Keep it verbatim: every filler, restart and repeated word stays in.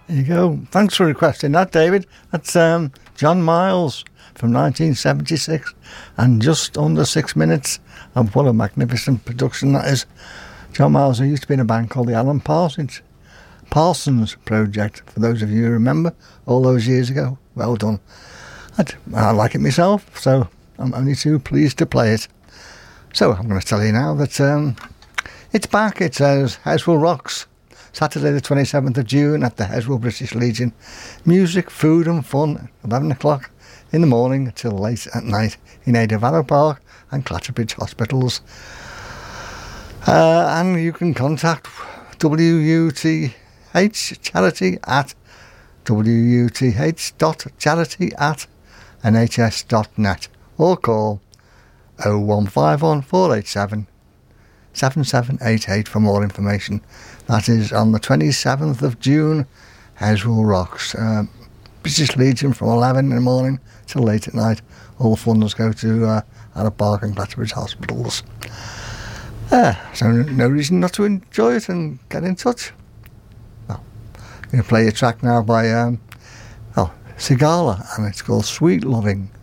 There you go. Thanks for requesting that, David. That's um, John Miles from nineteen seventy-six, and just under six minutes. And what a magnificent production that is. John Miles, who used to be in a band called the Alan Parsons Parsons Project, for those of you who remember, all those years ago. Well done. I'd, I like it myself, so I'm only too pleased to play it. So I'm going to tell you now that um, it's back. It's uh, Heswell Rocks, Saturday the twenty-seventh of June at the Heswell British Legion. Music, food and fun, eleven o'clock in the morning till late at night in Ada Valley Park and Clatterbridge Hospitals. Uh, and you can contact W U T H charity at W U T H dot charity at N H S dot net or call oh one five one, four eight seven, seven seven eight eight for more information. That is on the twenty-seventh of June, Heswell Rocks. Uh, British Legion from eleven in the morning till late at night. All the funds go to uh, Ada Park and Clatterbridge Hospitals. Uh, so no reason not to enjoy it and get in touch. Well, I'm going to play a track now by um, oh, Sigala, and it's called Sweet Loving.